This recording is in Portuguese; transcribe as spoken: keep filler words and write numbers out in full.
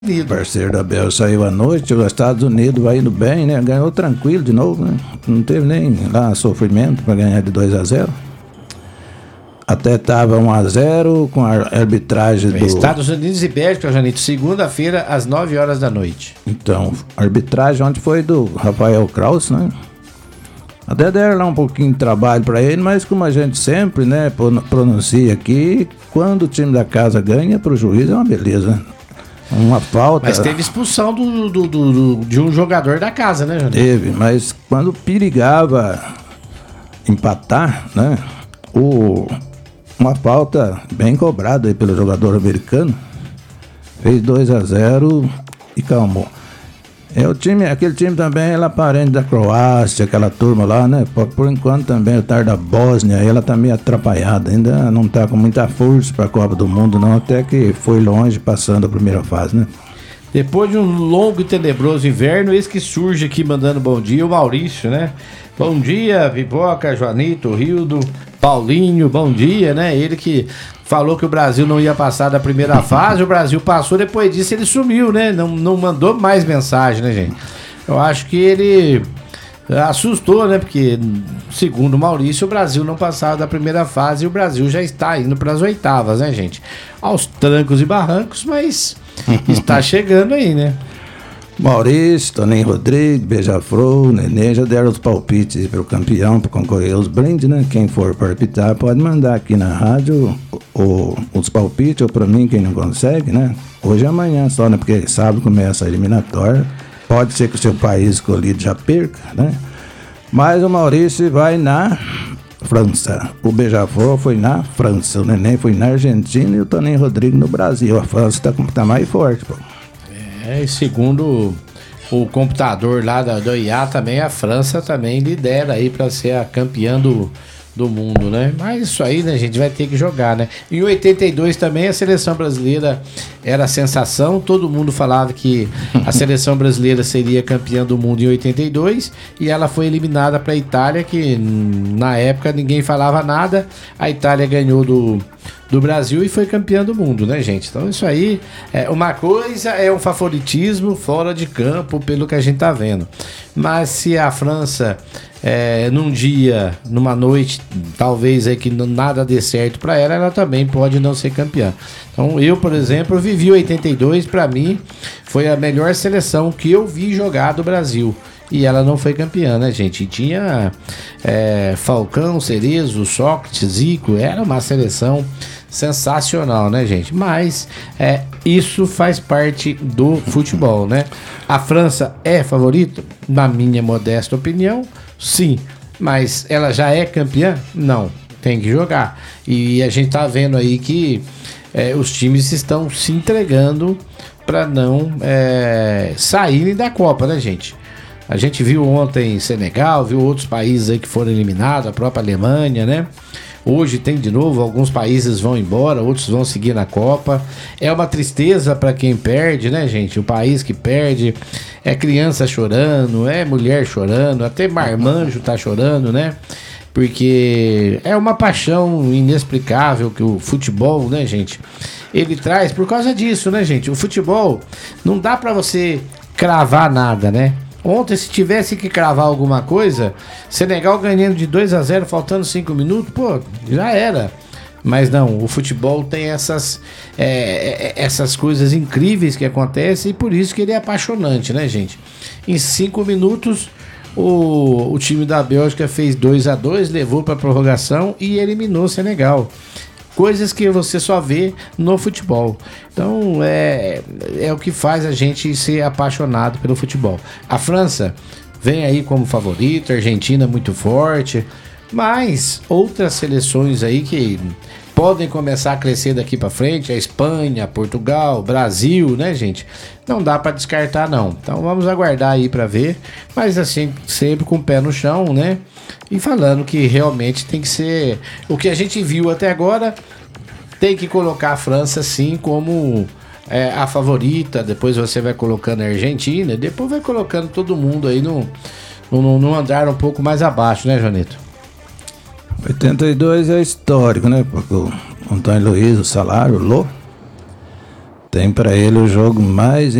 Unidos. Parceiro da Bel saiu à noite, os Estados Unidos vai indo bem, né? Ganhou tranquilo de novo, né? Não teve nem lá sofrimento para ganhar de dois a zero. Até tava um a zero com a arbitragem do... Estados Unidos e Bélgica, Janito, segunda-feira às nove horas da noite. Então, a arbitragem ontem foi do Rafael Kraus, né? Até deram lá um pouquinho de trabalho para ele, mas como a gente sempre, né, pronuncia aqui, quando o time da casa ganha, pro juiz é uma beleza, né? Uma falta. Mas teve expulsão do, do, do, do, de um jogador da casa, né, Janito? Teve, mas quando perigava empatar, né? O, uma falta bem cobrada aí pelo jogador americano. Fez dois a zero e calmou. É, o time, aquele time também, ela é parente da Croácia, aquela turma lá, né? Por, por enquanto também o tar da Bósnia, ela tá meio atrapalhada, ainda não tá com muita força pra Copa do Mundo, não, até que foi longe passando a primeira fase, né? Depois de um longo e tenebroso inverno, eis que surge aqui mandando bom dia o Maurício, né? Bom dia, Pipoca, Joanito, Rildo, Paulinho, bom dia, né? Ele que falou que o Brasil não ia passar da primeira fase, o Brasil passou, depois disso ele sumiu, né? Não, não mandou mais mensagem, né, gente? Eu acho que ele assustou, né? Porque, segundo o Maurício, o Brasil não passava da primeira fase e o Brasil já está indo para as oitavas, né, gente? Aos trancos e barrancos, mas está chegando aí, né? Maurício, Toninho Rodrigues, Beija-Flor, Nenê já deram os palpites para o campeão, para concorrer aos brindes, né? Quem for palpitar pode mandar aqui na rádio o, o, os palpites, ou para mim, quem não consegue, né? Hoje e amanhã só, né? Porque sábado começa a eliminatória. Pode ser que o seu país escolhido já perca, né? Mas o Maurício vai na França. O Beija-Flor foi na França, o Nenê foi na Argentina e o Toninho Rodrigues no Brasil. A França tá, tá mais forte, pô. É, e segundo o computador lá da, do I A também, a França também lidera aí para ser a campeã do, do mundo, né? Mas isso aí, né, a gente vai ter que jogar, né? Em oitenta e dois também a seleção brasileira era a sensação, todo mundo falava que a seleção brasileira seria campeã do mundo em oitenta e dois e ela foi eliminada para a Itália, que na época ninguém falava nada, a Itália ganhou do... do Brasil e foi campeã do mundo, né, gente? Então isso aí, é uma coisa é um favoritismo fora de campo, pelo que a gente tá vendo. Mas se a França, é, num dia, numa noite, talvez aí que nada dê certo para ela, ela também pode não ser campeã. Então eu, por exemplo, vivi oitenta e dois, para mim, foi a melhor seleção que eu vi jogar do Brasil. E ela não foi campeã, né, gente? E tinha é, Falcão, Cerezo, Sócrates, Zico, era uma seleção sensacional, né, gente? Mas é, isso faz parte do futebol, né? A França é favorita? Na minha modesta opinião, sim. Mas ela já é campeã? Não. Tem que jogar. E a gente tá vendo aí que é, os times estão se entregando para não é, saírem da Copa, né, gente? A gente viu ontem Senegal, viu outros países aí que foram eliminados, a própria Alemanha, né? Hoje tem de novo, alguns países vão embora, outros vão seguir na Copa. É uma tristeza para quem perde, né, gente? O país que perde, é criança chorando, é mulher chorando, até marmanjo tá chorando, né? Porque é uma paixão inexplicável que o futebol, né, gente? Ele traz por causa disso, né, gente? O futebol não dá para você cravar nada, né? Ontem, se tivesse que cravar alguma coisa, Senegal ganhando de dois a zero, faltando cinco minutos, pô, já era. Mas não, o futebol tem essas, é, essas coisas incríveis que acontecem e por isso que ele é apaixonante, né, gente? Em cinco minutos, o, o time da Bélgica fez dois a dois, levou para prorrogação e eliminou o Senegal. Coisas que você só vê no futebol. Então é, é o que faz a gente ser apaixonado pelo futebol. A França vem aí como favorita, a Argentina muito forte, mas outras seleções aí que podem começar a crescer daqui para frente, a Espanha, Portugal, Brasil, né, gente? Não dá para descartar, não. Então vamos aguardar aí para ver, mas assim, sempre com o pé no chão, né? E falando que realmente tem que ser o que a gente viu até agora, tem que colocar a França sim como é, a favorita, depois você vai colocando a Argentina, depois vai colocando todo mundo aí no, no, no andar um pouco mais abaixo, né, Janito? oitenta e dois é histórico, né? Porque o Antônio Luiz, o salário, o Lô, tem para ele o jogo mais